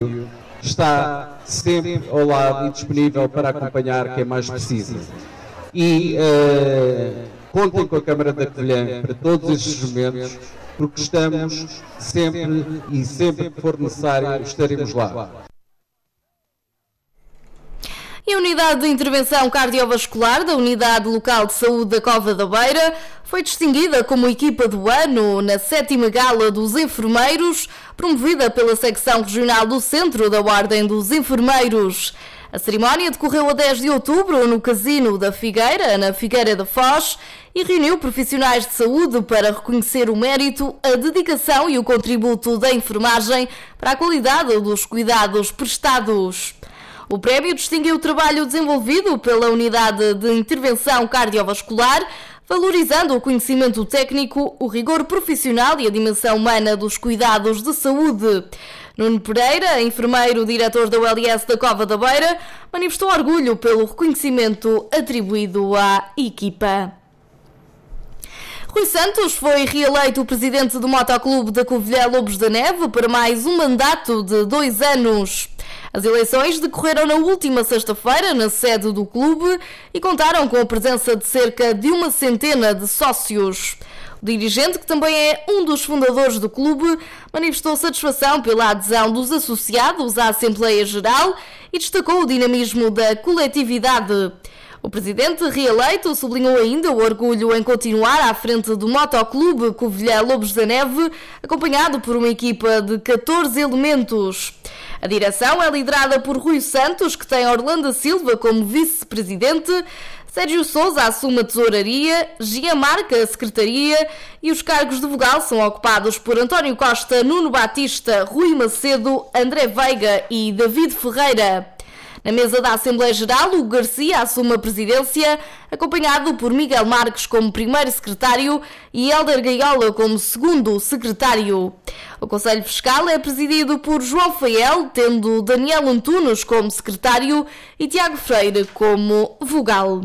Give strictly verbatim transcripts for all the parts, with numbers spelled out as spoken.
está sempre ao lado e disponível para acompanhar quem mais precisa. E uh, contem com a Câmara da Covilhã para todos estes momentos, porque estamos sempre e sempre que for necessário estaremos lá. E a Unidade de Intervenção Cardiovascular da Unidade Local de Saúde da Cova da Beira foi distinguida como equipa do ano na sétima Gala dos Enfermeiros, promovida pela Secção Regional do Centro da Ordem dos Enfermeiros. A cerimónia decorreu a dez de outubro no Casino da Figueira, na Figueira da Foz, e reuniu profissionais de saúde para reconhecer o mérito, a dedicação e o contributo da enfermagem para a qualidade dos cuidados prestados. O prémio distinguiu o trabalho desenvolvido pela Unidade de Intervenção Cardiovascular, valorizando o conhecimento técnico, o rigor profissional e a dimensão humana dos cuidados de saúde. Nuno Pereira, enfermeiro diretor da U L S da Cova da Beira, manifestou orgulho pelo reconhecimento atribuído à equipa. Rui Santos foi reeleito presidente do Motoclube da Covilhã Lobos da Neve para mais um mandato de dois anos. As eleições decorreram na última sexta-feira na sede do clube e contaram com a presença de cerca de uma centena de sócios. O dirigente, que também é um dos fundadores do clube, manifestou satisfação pela adesão dos associados à Assembleia Geral e destacou o dinamismo da coletividade. O presidente reeleito sublinhou ainda o orgulho em continuar à frente do Motoclube Covilhã Lobos da Neve, acompanhado por uma equipa de catorze elementos. A direção é liderada por Rui Santos, que tem Orlando Silva como vice-presidente, Sérgio Sousa assume a tesouraria, Gia Marca a secretaria e os cargos de vogal são ocupados por António Costa, Nuno Batista, Rui Macedo, André Veiga e David Ferreira. Na mesa da Assembleia Geral, o Garcia assume a presidência, acompanhado por Miguel Marques como primeiro secretário e Hélder Gaiola como segundo secretário. O Conselho Fiscal é presidido por João Fael, tendo Daniel Antunes como secretário e Tiago Freire como vogal.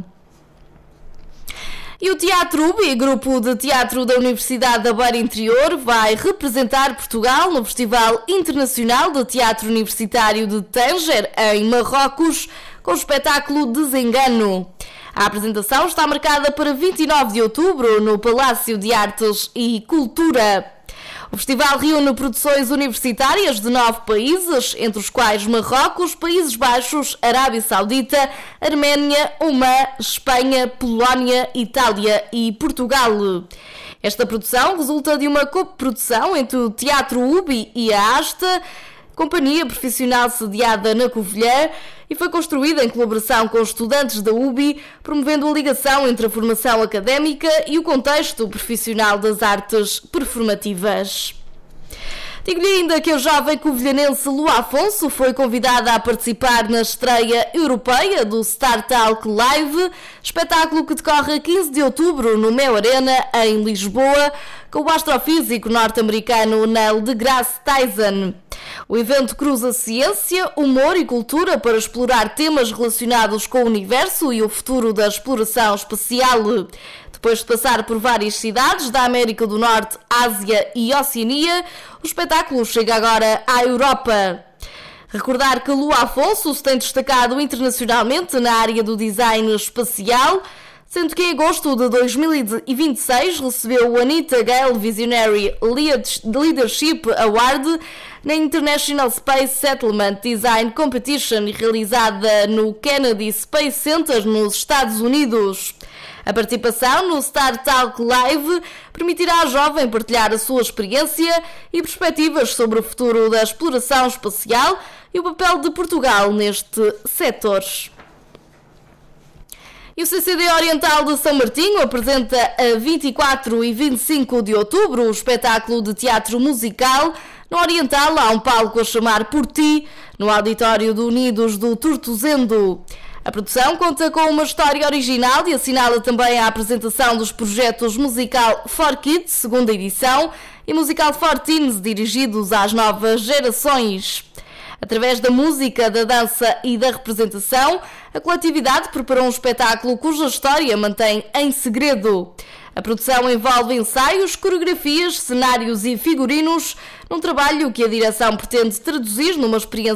E o Teatro Ubi, grupo de teatro da Universidade da Beira Interior, vai representar Portugal no Festival Internacional de Teatro Universitário de Tanger, em Marrocos, com o espetáculo Desengano. A apresentação está marcada para vinte e nove de outubro no Palácio de Artes e Cultura. O festival reúne produções universitárias de nove países, entre os quais Marrocos, Países Baixos, Arábia Saudita, Arménia, Omã, Espanha, Polónia, Itália e Portugal. Esta produção resulta de uma coprodução entre o Teatro Ubi e a ASTA, companhia profissional sediada na Covilhã, e foi construída em colaboração com estudantes da U B I, promovendo a ligação entre a formação académica e o contexto profissional das artes performativas. Digo-lhe ainda que a jovem covilhanense Lu Afonso foi convidada a participar na estreia europeia do Star Talk Live, espetáculo que decorre a quinze de outubro no Mel Arena, em Lisboa, com o astrofísico norte-americano Neil deGrasse Tyson. O evento cruza ciência, humor e cultura para explorar temas relacionados com o universo e o futuro da exploração espacial. Depois de passar por várias cidades da América do Norte, Ásia e Oceania, o espetáculo chega agora à Europa. Recordar que Lu Afonso se tem destacado internacionalmente na área do design espacial, sendo que em agosto de dois mil e vinte e seis recebeu o Anita Gale Visionary Leadership Award na International Space Settlement Design Competition, realizada no Kennedy Space Center nos Estados Unidos. A participação no Star Talk Live permitirá à jovem partilhar a sua experiência e perspectivas sobre o futuro da exploração espacial e o papel de Portugal neste setor. E o C C D Oriental de São Martinho apresenta a vinte e quatro e vinte e cinco de outubro o espetáculo de teatro musical. No Oriental há um palco a chamar Por Ti, no auditório do Unidos do Tortozendo. A produção conta com uma história original e assinala também a apresentação dos projetos Musical for Kids, segunda edição, e Musical for Teens, dirigidos às novas gerações. Através da música, da dança e da representação, a coletividade preparou um espetáculo cuja história mantém em segredo. A produção envolve ensaios, coreografias, cenários e figurinos, num trabalho que a direção pretende traduzir numa experiência